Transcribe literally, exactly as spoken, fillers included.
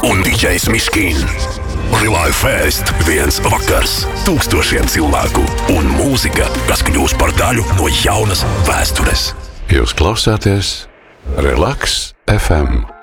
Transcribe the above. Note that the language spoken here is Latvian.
un dīdžejs Miškīn. Live Fest, viens vakars, tūkstošiem cilvēku un mūzika, kas kļūs par daļu no jaunas vēstures. Jūs klausāties Relax F M.